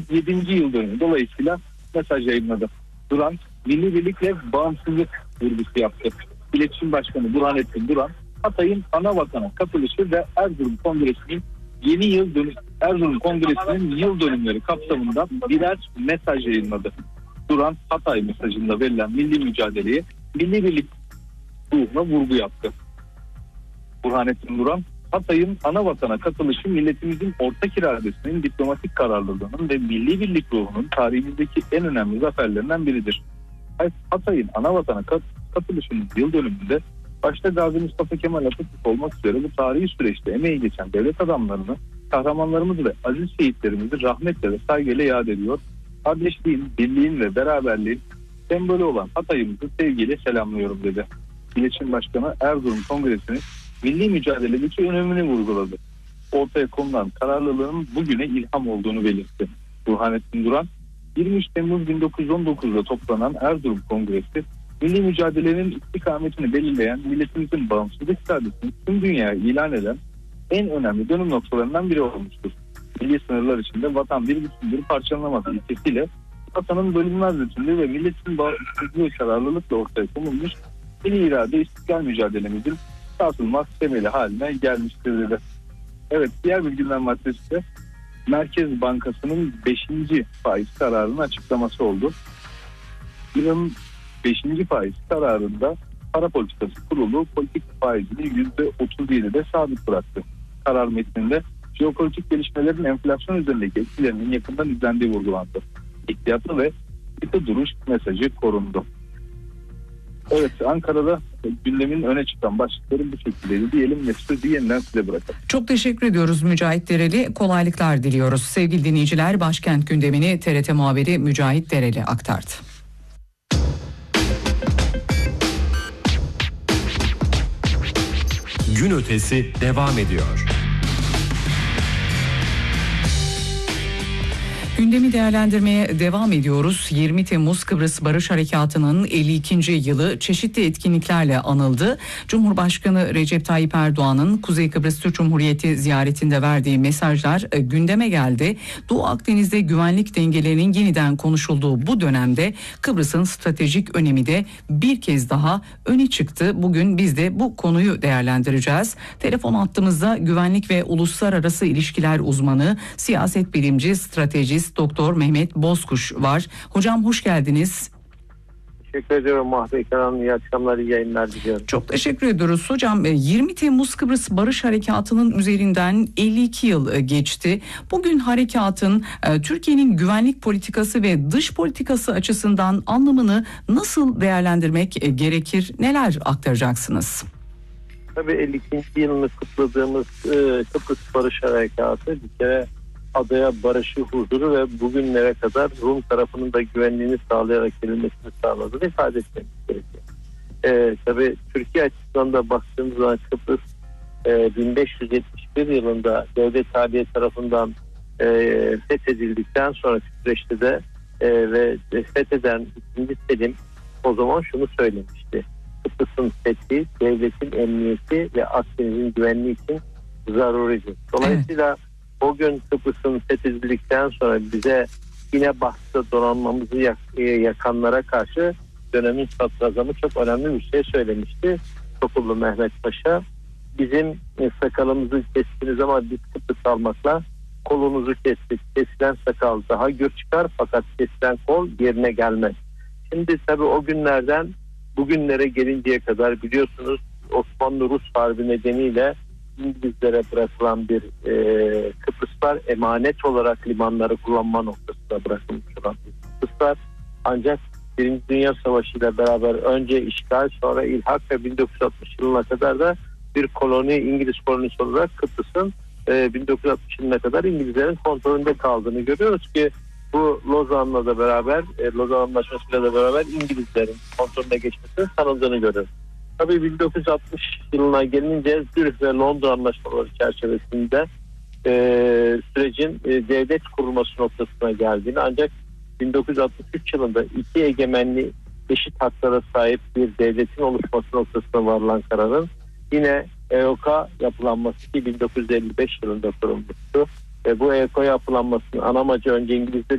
7. yıl dönümü dolayısıyla mesaj yayınladı. Duran, milli birlik ve bağımsızlık vurgusu yaptı. İletişim Başkanı Burhanettin Duran, Hatay'ın ana vatana katılışı ve Erzurum Kongresi'nin Erzurum Kongresi'nin yıl dönümleri kapsamında birer mesaj yayınladı. Duran, Hatay mesajında verilen milli mücadeleye, milli birlik ruhuna vurgu yaptı. Burhanettin Duran, Hatay'ın ana vatana katılışı milletimizin ortak iradesinin, diplomatik kararlılığının ve milli birlik ruhunun tarihimizdeki en önemli zaferlerinden biridir. Hatay'ın ana vatana katılışının yıl dönümünde başta Gazi Mustafa Kemal Atatürk olmak üzere bu tarihi süreçte emeği geçen devlet adamlarını, kahramanlarımızı ve aziz şehitlerimizi rahmetle ve saygıyla yad ediyor. Kardeşliğin, birliğin ve beraberliğin sembolü olan Hatay'ımızı sevgiyle selamlıyorum dedi. İletişim Başkanı Erzurum Kongresi'nin milli mücadeledeki önemini vurguladı. Ortaya konulan kararlılığın bugüne ilham olduğunu belirtti. Burhanettin Duran, 23 Temmuz 1919'da toplanan Erzurum Kongresi, milli mücadelenin istikametini belirleyen, milletimizin bağımsızlık iradesini tüm dünyaya ilan eden en önemli dönüm noktalarından biri olmuştur. Milli sınırlar içinde vatan bir bütündür parçalanamaz ilkesiyle vatanın bölünmez bütünlüğü ve milletin bağımsızlığı kararlılıkla ortaya konulmuş milli irade istiklal mücadelemizin sarsılmaz temeli haline gelmiştir dedi. Evet, diğer bir gündem maddesi de Merkez Bankası'nın 5. faiz kararının açıklaması oldu. Yılın 5. faiz kararında Para Politikası Kurulu politik faizini %37'de sabit bıraktı. Karar metninde jeopolitik gelişmelerin enflasyon üzerindeki etkilerinin yakından izlendiği vurgulandı. İhtiyatlı ve ciddi duruş mesajı korundu. Evet, Ankara'da gündemin öne çıkan başlıkları bu şekildeydi diyelim ve sözü yeniden size bırakalım. Çok teşekkür ediyoruz Mücahit Dereli. Kolaylıklar diliyoruz. Sevgili dinleyiciler, başkent gündemini TRT muhabiri Mücahit Dereli aktardı. Gün ötesi devam ediyor. Gündemi değerlendirmeye devam ediyoruz. 20 Temmuz Kıbrıs Barış Harekatı'nın 52. yılı çeşitli etkinliklerle anıldı. Cumhurbaşkanı Recep Tayyip Erdoğan'ın Kuzey Kıbrıs Türk Cumhuriyeti ziyaretinde verdiği mesajlar gündeme geldi. Doğu Akdeniz'de güvenlik dengelerinin yeniden konuşulduğu bu dönemde Kıbrıs'ın stratejik önemi de bir kez daha öne çıktı. Bugün biz de bu konuyu değerlendireceğiz. Telefon hattımızda güvenlik ve uluslararası ilişkiler uzmanı, siyaset bilimci, stratejist Doktor Mehmet Bozkuş var. Hocam hoş geldiniz. Teşekkür ediyorum Mahve Hanım. İyi akşamlar, iyi yayınlar diliyorum. Çok teşekkür ediyoruz. Hocam 20 Temmuz Kıbrıs Barış Harekatı'nın üzerinden 52 yıl geçti. Bugün harekatın Türkiye'nin güvenlik politikası ve dış politikası açısından anlamını nasıl değerlendirmek gerekir? Neler aktaracaksınız? Tabii 52. yılını kutladığımız Kıbrıs Barış Harekatı bir kere adaya barışı, huzuru ve bugünlere kadar Rum tarafının da güvenliğini sağlayarak gelinmesini sağladığını ifade etmemiz gerekiyor. Tabii Türkiye açısından da baktığımız zaman Kıbrıs 1571 yılında Devlet Aliye tarafından fethedildikten sonra süreçte de ve fetheden 2. Selim o zaman şunu söylemişti. Kıbrıs'ın fethi devletin emniyeti ve Akdeniz'in güvenliği için zaruridir. Dolayısıyla o gün Kıbrıs'ın fethedildikten sonra bize yine bahçede donanmamızı yakanlara karşı dönemin sadrazamı çok önemli bir şey söylemişti. Topullu Mehmet Paşa, bizim sakalımızı kestiniz ama biz Kıbrıs almakla kolunuzu kestik. Kesilen sakal daha gür çıkar fakat kesilen kol yerine gelmez. Şimdi tabii o günlerden bugünlere gelinceye kadar biliyorsunuz Osmanlı-Rus Harbi nedeniyle İngilizlere bırakılan bir Kıbrıslar emanet olarak limanları kullanma noktasında bırakılmış olan Kıbrıslar. Ancak Birinci Dünya Savaşı ile beraber önce işgal sonra ilhak ve 1960 yılına kadar da bir koloni, İngiliz kolonisi olarak Kıbrıs'ın 1960 yılına kadar İngilizlerin kontrolünde kaldığını görüyoruz ki bu Lozan'la da beraber, Lozan Anlaşması'yla da beraber İngilizlerin kontrolüne geçmesinin sanıldığını görüyoruz. Tabii 1960 yılına gelince Zürih ve Londra anlaşmaları çerçevesinde sürecin devlet kurulması noktasına geldiğini ancak 1963 yılında iki egemenli eşit haklara sahip bir devletin oluşması noktasına varılan kararın yine EOK yapılanması ki 1955 yılında kurulmuştu. Ve bu EOK yapılanmasının ana amacı önce İngilizlerin